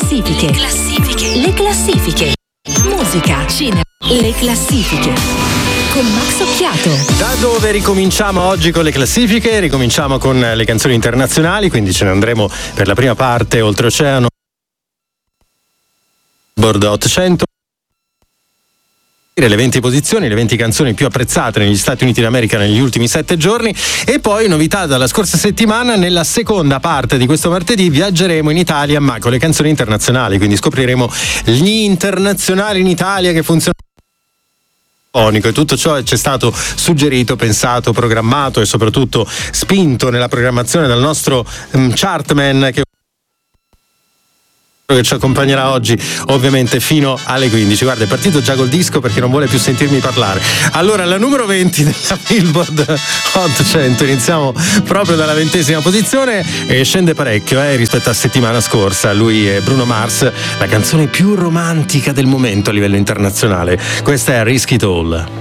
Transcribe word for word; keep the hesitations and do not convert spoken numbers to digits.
classifiche. Le classifiche. Le classifiche. Musica, cinema, le classifiche. Con Max Occhiato. Da dove ricominciamo oggi con le classifiche? Ricominciamo con le canzoni internazionali, quindi ce ne andremo per la prima parte oltreoceano. Billboard Hot cento. Le venti posizioni, le venti canzoni più apprezzate negli Stati Uniti d'America negli ultimi sette giorni, e poi novità dalla scorsa settimana. Nella seconda parte di questo martedì viaggeremo in Italia, ma con le canzoni internazionali, quindi scopriremo gli internazionali in Italia che funzionano e tutto ciò ci è stato suggerito, pensato, programmato e soprattutto spinto nella programmazione dal nostro um, chartman che che ci accompagnerà oggi ovviamente fino alle quindici. Guarda, è partito già col disco perché non vuole più sentirmi parlare. Allora, la numero venti della Billboard Hot cento, iniziamo proprio dalla ventesima posizione e scende parecchio eh, rispetto a settimana scorsa. Lui è Bruno Mars, la canzone più romantica del momento a livello internazionale. Questa è Risk It All.